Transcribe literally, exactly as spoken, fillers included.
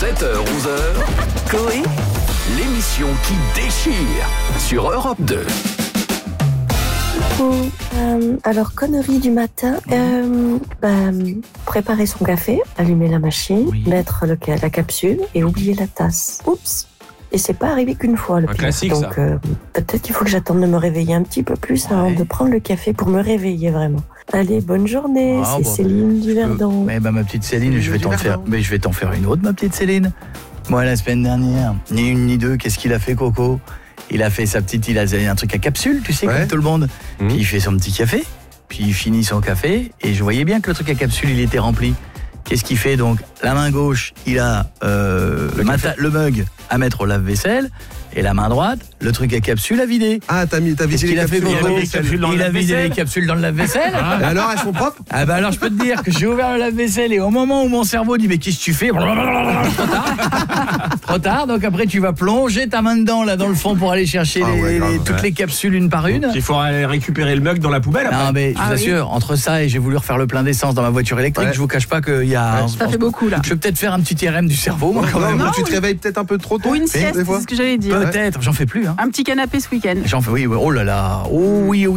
sept heures onze heures, Coé, l'émission qui déchire sur Europe deux. Oh, euh, alors, connerie du matin, euh, bah, préparer son café, allumer la machine, Oui. mettre le, la capsule et oublier la tasse. Oups. Et c'est pas arrivé qu'une fois, le Un pire. classique, Donc, ça. euh, peut-être qu'il faut que j'attende de me réveiller un petit peu plus avant Ouais. de prendre le café pour me réveiller vraiment. Allez, bonne journée, Ah, c'est bon. Céline du Verdon. Mais bah, ma petite Céline, je vais t'en faire, mais je vais t'en faire une autre, ma petite Céline. Moi, la semaine dernière, ni une ni deux, qu'est-ce qu'il a fait, Coco? Il a fait sa petite, il a un truc à capsule, tu sais, Ouais. comme tout le monde. Mmh. Puis il fait son petit café, puis il finit son café, et je voyais bien que le truc à capsule, il était rempli. Qu'est-ce qu'il fait donc? La main gauche, il a euh, le, mata- le mug à mettre au lave-vaisselle, et la main droite, le truc à capsule à vider. Ah, t'as mis, t'as Qu'est-ce vidé qu'il les a fait, capsules. Coco? Il a mis les capsules dans le Il a vidé lave-vaisselle. les capsules dans le lave-vaisselle. Et alors, elles sont propres? Ah bah alors je peux te dire que j'ai ouvert le lave-vaisselle et au moment où mon cerveau dit mais qu'est-ce que tu fais? Trop tard. Trop tard, donc après tu vas plonger ta main dedans là dans le fond pour aller chercher Ah les- ouais, grave, les- toutes ouais. les capsules une par une. Il faut aller récupérer le mug dans la poubelle après. Non mais je vous Ah oui. assure, entre ça et j'ai voulu refaire le plein d'essence dans ma voiture électrique, Ouais. je vous cache pas qu'il y a... Ça fait beaucoup là. Je vais peut-être faire un petit R M du cerveau moi quand Non, même. mais Non, tu te oui. réveilles peut-être un peu trop tôt. Ou une des sieste, fois. c'est ce que j'allais dire. Peut-être, j'en fais plus hein. Un petit canapé ce week-end. J'en fais, oui, oui, oh là là, oh oui,